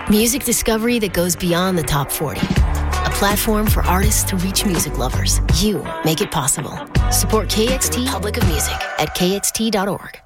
Music discovery that goes beyond the top 40. A platform for artists to reach music lovers. You make it possible. Support KXT Republic of Music at kxt.org.